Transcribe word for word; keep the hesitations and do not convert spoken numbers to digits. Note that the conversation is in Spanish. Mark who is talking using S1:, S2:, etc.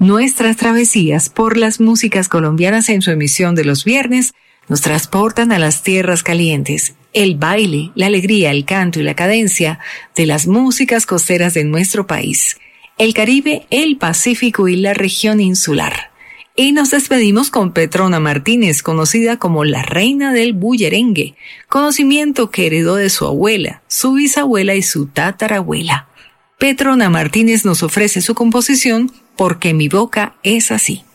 S1: Nuestras travesías por las músicas colombianas en su emisión de los viernes nos transportan a las tierras calientes, el baile, la alegría, el canto y la cadencia de las músicas costeras de nuestro país, el Caribe, el Pacífico y la región insular. Y nos despedimos con Petrona Martínez, conocida como la reina del bullerengue, conocimiento que heredó de su abuela, su bisabuela y su tatarabuela. Petrona Martínez nos ofrece su composición Porque mi boca es así.